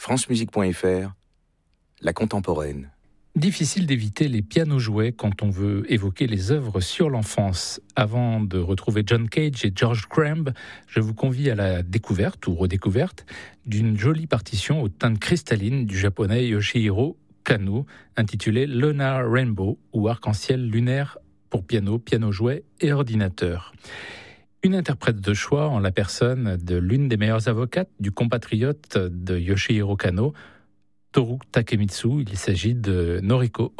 francemusique.fr, la contemporaine. Difficile d'éviter les pianos-jouets quand on veut évoquer les œuvres sur l'enfance. Avant de retrouver John Cage et George Crumb, je vous convie à la découverte ou redécouverte d'une jolie partition aux teintes cristallines du japonais Yoshihiro Kano, intitulée Lunar Rainbow ou Arc-en-ciel lunaire pour piano, piano-jouet et ordinateur. Une interprète de choix en la personne de l'une des meilleures avocates du compatriote de Yoshihiro Kano, Toru Takemitsu. Il s'agit de Noriko